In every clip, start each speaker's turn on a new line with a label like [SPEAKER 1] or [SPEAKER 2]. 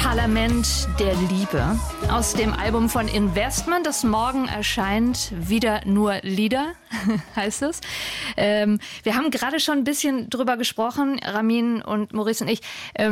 [SPEAKER 1] Parlament der Liebe. Aus dem Album von Investment, das morgen erscheint, wieder nur Lieder, heißt es. Wir haben gerade schon ein bisschen drüber gesprochen, Ramin und Maurice und ich.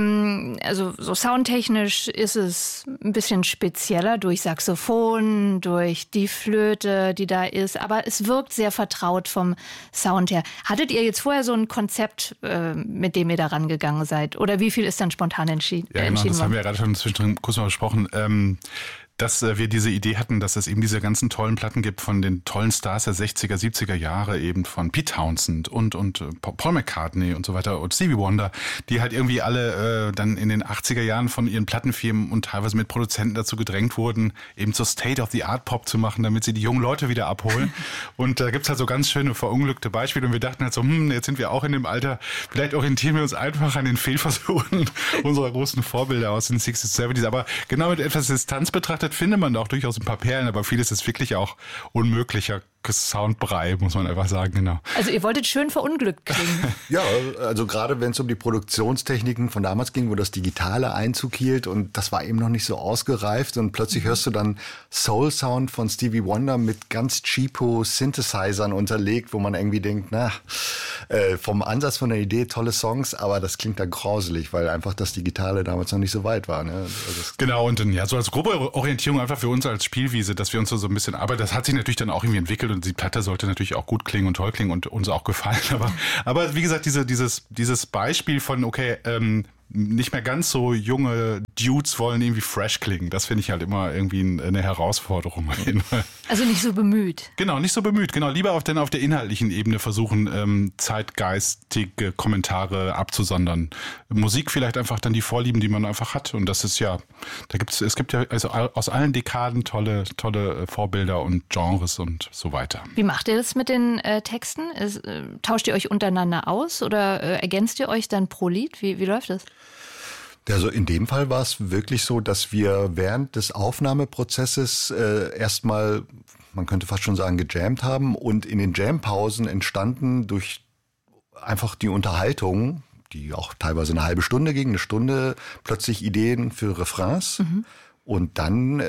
[SPEAKER 1] Also so soundtechnisch ist es ein bisschen spezieller durch Saxophon, durch die Flöte, die da ist. Aber es wirkt sehr vertraut vom Sound her. Hattet ihr jetzt vorher so ein Konzept, mit dem ihr da rangegangen seid? Oder wie viel ist dann spontan entschieden?
[SPEAKER 2] Ja, genau, das haben wir ja gerade schon zwischendrin kurz mal besprochen. Dass wir diese Idee hatten, dass es eben diese ganzen tollen Platten gibt von den tollen Stars der 60er, 70er Jahre, eben von Pete Townsend und Paul McCartney und so weiter und Stevie Wonder, die halt irgendwie alle dann in den 80er Jahren von ihren Plattenfirmen und teilweise mit Produzenten dazu gedrängt wurden, eben zur State-of-the-Art-Pop zu machen, damit sie die jungen Leute wieder abholen. Und da gibt's halt so ganz schöne verunglückte Beispiele und wir dachten halt so, jetzt sind wir auch in dem Alter, vielleicht orientieren wir uns einfach an den Fehlversuchen unserer großen Vorbilder aus den 60s, 70s, aber genau mit etwas Distanz betrachtet findet man auch durchaus ein paar Perlen, aber vieles ist wirklich auch unmöglicher Soundbrei, muss man einfach sagen, genau.
[SPEAKER 1] Also ihr wolltet schön verunglückt klingen.
[SPEAKER 3] Ja, also gerade wenn es um die Produktionstechniken von damals ging, wo das Digitale Einzug hielt und das war eben noch nicht so ausgereift und plötzlich hörst du dann Soul-Sound von Stevie Wonder mit ganz cheapo Synthesizern unterlegt, wo man irgendwie denkt, vom Ansatz von der Idee tolle Songs, aber das klingt dann grauselig, weil einfach das Digitale damals noch nicht so weit war. Ne? Also
[SPEAKER 2] genau, und dann ja, so als grobe Orientierung einfach für uns als Spielwiese, dass wir uns so ein bisschen, aber das hat sich natürlich dann auch irgendwie entwickelt und die Platte sollte natürlich auch gut klingen und toll klingen und uns auch gefallen. Aber wie gesagt, dieses Beispiel von, okay, nicht mehr ganz so junge Dudes wollen irgendwie fresh klingen. Das finde ich halt immer irgendwie eine Herausforderung.
[SPEAKER 1] Also nicht so bemüht.
[SPEAKER 2] Genau, nicht so bemüht. Genau, lieber auf der inhaltlichen Ebene versuchen, zeitgeistige Kommentare abzusondern. Musik vielleicht einfach dann die Vorlieben, die man einfach hat. Und das ist ja, es gibt ja also aus allen Dekaden tolle Vorbilder und Genres und so weiter.
[SPEAKER 1] Wie macht ihr das mit den Texten? Tauscht ihr euch untereinander aus oder ergänzt ihr euch dann pro Lied? Wie läuft das?
[SPEAKER 3] Also in dem Fall war es wirklich so, dass wir während des Aufnahmeprozesses erstmal, man könnte fast schon sagen, gejammt haben und in den Jampausen entstanden durch einfach die Unterhaltung, die auch teilweise eine halbe Stunde ging, eine Stunde, plötzlich Ideen für Refrains und dann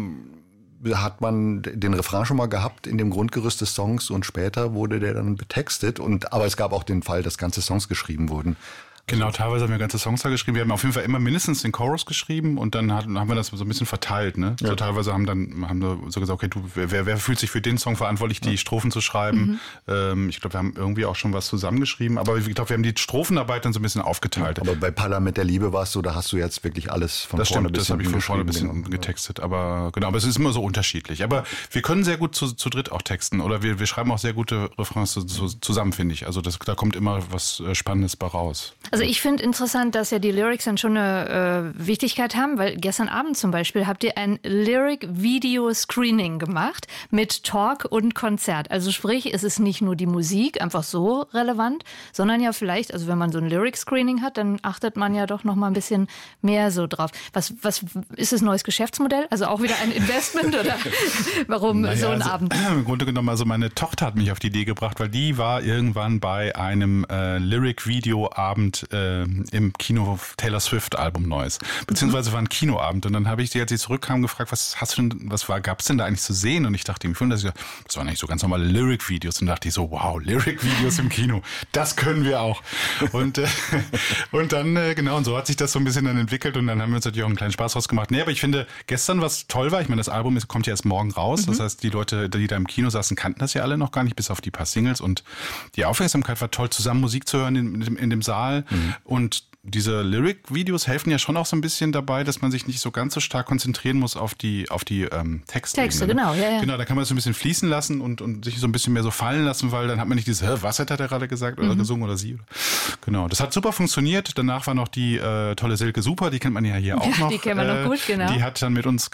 [SPEAKER 3] hat man den Refrain schon mal gehabt in dem Grundgerüst des Songs und später wurde der dann betextet aber es gab auch den Fall, dass ganze Songs geschrieben wurden.
[SPEAKER 2] Genau, teilweise haben wir ganze Songs da geschrieben. Wir haben auf jeden Fall immer mindestens den Chorus geschrieben und dann haben wir das so ein bisschen verteilt. Ne? Ja. So teilweise haben wir so gesagt, okay, wer fühlt sich für den Song verantwortlich, die Strophen zu schreiben? Ich glaube, wir haben irgendwie auch schon was zusammengeschrieben, aber ich glaube, wir haben die Strophenarbeit dann so ein bisschen aufgeteilt.
[SPEAKER 3] Aber bei Parlament der Liebe war es so, da hast du jetzt wirklich wirklich von
[SPEAKER 2] das
[SPEAKER 3] vorne
[SPEAKER 2] stimmt, bis hinten. Das habe ich von vorne bis hinten getextet. Aber genau, aber es ist immer so unterschiedlich. Aber wir können sehr gut zu dritt auch texten oder wir schreiben auch sehr gute Refrains zusammen, finde ich. Also da kommt immer was Spannendes bei raus.
[SPEAKER 1] Also ich finde interessant, dass ja die Lyrics dann schon eine Wichtigkeit haben, weil gestern Abend zum Beispiel habt ihr ein Lyric-Video-Screening gemacht mit Talk und Konzert. Also sprich, es ist nicht nur die Musik einfach so relevant, sondern ja vielleicht, also wenn man so ein Lyric-Screening hat, dann achtet man ja doch noch mal ein bisschen mehr so drauf. Was ist das neues Geschäftsmodell? Also auch wieder ein Investment oder warum so ein Abend?
[SPEAKER 2] Im Grunde genommen, also meine Tochter hat mich auf die Idee gebracht, weil die war irgendwann bei einem Lyric-Video-Abend im Kino Taylor Swift Album Neues. Beziehungsweise war ein Kinoabend und dann habe ich sie, als sie zurückkam, gefragt, gab's denn da eigentlich zu sehen? Und ich dachte mir, das waren eigentlich so ganz normale Lyric-Videos und dachte ich so, wow, Lyric-Videos im Kino, das können wir auch. Und dann, genau, und so hat sich das so ein bisschen dann entwickelt und dann haben wir uns natürlich auch einen kleinen Spaß draus gemacht. Nee, aber ich finde, gestern, was toll war, ich meine, das Album kommt ja erst morgen raus, das heißt, die Leute, die da im Kino saßen, kannten das ja alle noch gar nicht, bis auf die paar Singles und die Aufmerksamkeit war toll, zusammen Musik zu hören in dem Saal. Und diese Lyric-Videos helfen ja schon auch so ein bisschen dabei, dass man sich nicht so ganz so stark konzentrieren muss auf die Texte.
[SPEAKER 1] Texte, genau, ja.
[SPEAKER 2] Genau, da kann man es so ein bisschen fließen lassen und sich so ein bisschen mehr so fallen lassen, weil dann hat man nicht dieses, was hat er gerade gesagt oder gesungen oder sie. Genau, das hat super funktioniert. Danach war noch die tolle Silke Super, die kennt man ja hier auch noch.
[SPEAKER 1] Die kennen wir noch gut, genau.
[SPEAKER 2] Die hat dann mit uns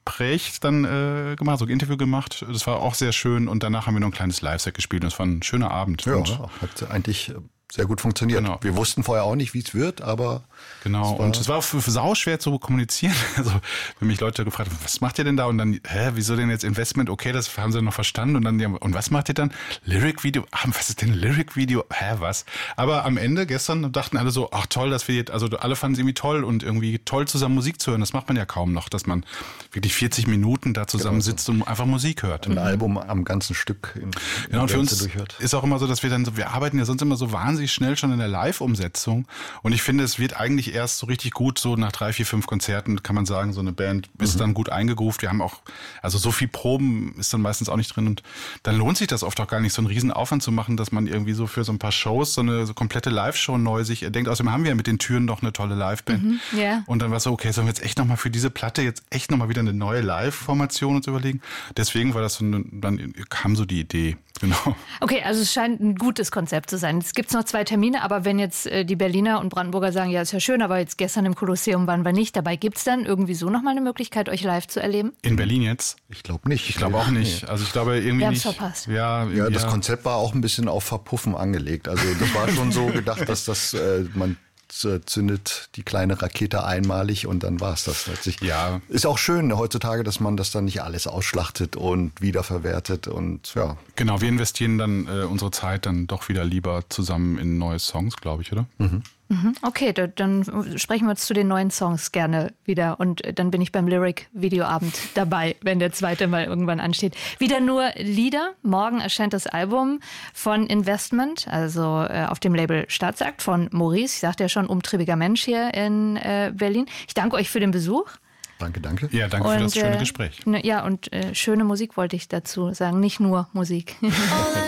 [SPEAKER 2] dann gemacht, so ein Interview gemacht. Das war auch sehr schön und danach haben wir noch ein kleines Live-Set gespielt und es war ein schöner Abend.
[SPEAKER 3] Ja, hat eigentlich sehr gut funktioniert.
[SPEAKER 2] Genau.
[SPEAKER 3] Wir wussten vorher auch nicht, wie es wird, aber...
[SPEAKER 2] Genau, und es war auch sauschwer zu kommunizieren. Also, wenn mich Leute gefragt haben, was macht ihr denn da? Und dann, wieso denn jetzt Investment? Okay, das haben sie noch verstanden. Und dann, und was macht ihr dann? Lyric-Video? Was ist denn Lyric-Video? Was? Aber am Ende, gestern, dachten alle so, ach toll, dass wir jetzt, also alle fanden es irgendwie toll und irgendwie toll zusammen Musik zu hören. Das macht man ja kaum noch, dass man wirklich 40 Minuten da zusammen sitzt und einfach Musik hört.
[SPEAKER 3] Ein Album am ganzen Stück
[SPEAKER 2] Genau, und für uns ist auch immer so, dass wir arbeiten ja sonst immer so wahnsinnig schnell schon in der Live-Umsetzung. Und ich finde, es wird eigentlich erst so richtig gut, so nach 3, 4, 5 Konzerten kann man sagen, so eine Band ist dann gut eingegroovt. Wir haben auch, also so viel Proben ist dann meistens auch nicht drin und dann lohnt sich das oft auch gar nicht, so einen riesen Aufwand zu machen, dass man irgendwie so für so ein paar Shows so eine so komplette Live-Show neu sich denkt. Außerdem haben wir ja mit den Türen noch eine tolle Live-Band.
[SPEAKER 1] Yeah.
[SPEAKER 2] Und dann war es so, okay, sollen wir jetzt echt nochmal für diese Platte jetzt echt nochmal wieder eine neue Live-Formation uns überlegen? Deswegen war das so, dann kam so die Idee. Genau.
[SPEAKER 1] Okay, also es scheint ein gutes Konzept zu sein. Es gibt noch 2 Termine, aber wenn jetzt die Berliner und Brandenburger sagen, ja, ist ja schön, aber jetzt gestern im Kolosseum waren wir nicht dabei, gibt es dann irgendwie so nochmal eine Möglichkeit, euch live zu erleben?
[SPEAKER 2] In Berlin jetzt?
[SPEAKER 3] Ich glaube nicht.
[SPEAKER 2] Ich glaube auch nicht. Also ich glaube irgendwie nicht.
[SPEAKER 1] Wir haben es verpasst.
[SPEAKER 3] Ja, das Konzept war auch ein bisschen auf Verpuffen angelegt. Also das war schon so gedacht, dass man zündet die kleine Rakete einmalig und dann war es das letztlich.
[SPEAKER 2] Ja.
[SPEAKER 3] Ist auch schön heutzutage, dass man das dann nicht alles ausschlachtet und wiederverwertet und ja.
[SPEAKER 2] Genau, wir investieren dann unsere Zeit dann doch wieder lieber zusammen in neue Songs, glaube ich, oder?
[SPEAKER 1] Okay, dann sprechen wir uns zu den neuen Songs gerne wieder und dann bin ich beim Lyric-Videoabend dabei, wenn der zweite mal irgendwann ansteht. Wieder nur Lieder. Morgen erscheint das Album von Investment, also auf dem Label Staatsakt von Maurice. Ich sagte ja schon, umtriebiger Mensch hier in Berlin. Ich danke euch für den Besuch.
[SPEAKER 3] Danke.
[SPEAKER 2] Ja, danke für das schöne Gespräch.
[SPEAKER 1] Ja, und schöne Musik wollte ich dazu sagen, nicht nur Musik.